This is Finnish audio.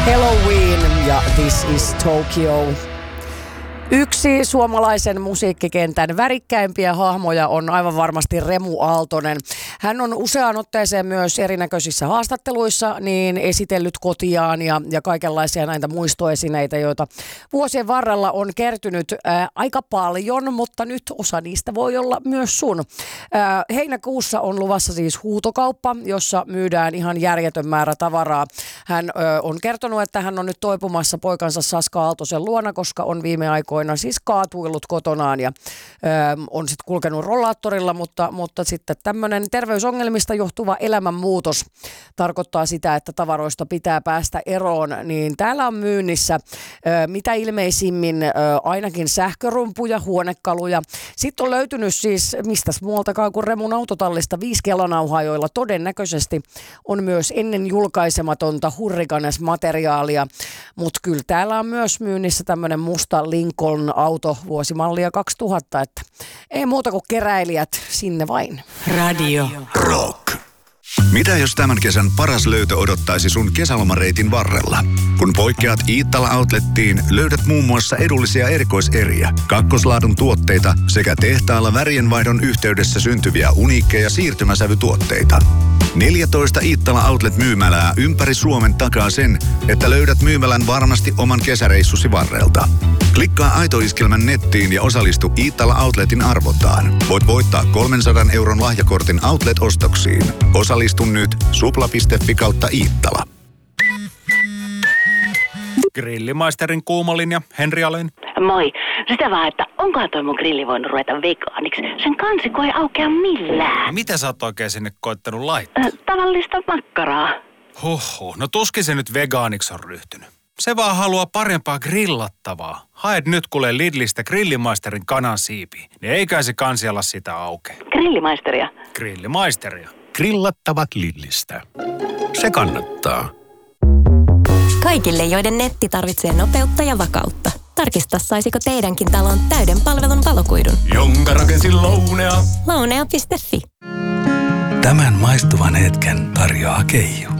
Halloween ja This is Tokyo. Yksi suomalaisen musiikkikentän värikkäimpiä hahmoja on aivan varmasti Remu Aaltonen. Hän on useaan otteeseen myös erinäköisissä haastatteluissa niin esitellyt kotiaan ja kaikenlaisia näitä muistoesineitä, joita vuosien varrella on kertynyt aika paljon, mutta nyt osa niistä voi olla myös sun. Heinäkuussa on luvassa siis huutokauppa, jossa myydään ihan järjetön määrä tavaraa. Hän on kertonut, että hän on nyt toipumassa poikansa Saska Aaltosen luona, koska on viime aikoina siis kaatuillut kotonaan ja on sitten kulkenut rollaattorilla, mutta sitten tämmöinen terveysongelmista johtuva elämänmuutos tarkoittaa sitä, että tavaroista pitää päästä eroon, niin täällä on myynnissä mitä ilmeisimmin ainakin sähkörumpuja, huonekaluja. Sitten on löytynyt siis mistäs muualtakaan kuin Remun autotallista 5 kelonauhaa, joilla todennäköisesti on myös ennen julkaisematonta Hurricanes-materiaalia, mutta kyllä täällä on myös myynnissä tämmöinen musta Lincoln auto vuosimallia 2000, että ei muuta kuin keräilijät sinne vain. Radio Rock. Mitä jos tämän kesän paras löytö odottaisi sun kesälomareitin varrella? Kun poikkeat Iittala Outlettiin, löydät muun muassa edullisia erikoiseriä, kakkoslaadun tuotteita sekä tehtaalla värienvaihdon yhteydessä syntyviä uniikkeja siirtymäsävytuotteita. 14 Iittala Outlet-myymälää ympäri Suomen takaa sen, että löydät myymälän varmasti oman kesäreissusi varrelta. Klikkaa Aito-iskelmän nettiin ja osallistu Iittala Outletin arvontaan. Voit voittaa 300 € lahjakortin Outlet-ostoksiin. Osallistu nyt supla.fi/Iittala. Grillimaisterin kuumolinja, Henri Alén. Moi. Sitä vaan, että onkohan toi mun grilli voinut ruveta vegaaniksi? Sen kansiko ei aukea millään. Mitä sä oot oikein sinne koittanut laittaa? Tavallista makkaraa. Huhhuh, no tuskin se nyt vegaaniksi on ryhtynyt. Se vaan haluaa parempaa grillattavaa. Haet nyt kuule Lidlistä Grillimaisterin kanansiipiä. Niin eikä se kansi ala sitä auke. Grillimaisteria? Grillimaisteria. Grillattavat Lidlistä. Se kannattaa. Kaikille, joiden netti tarvitsee nopeutta ja vakautta. Tarkista, saisiko teidänkin talon täyden palvelun valokuidun. Jonka rakensin Lounea. Lounea.fi. Tämän maistuvan hetken tarjoaa Keijo.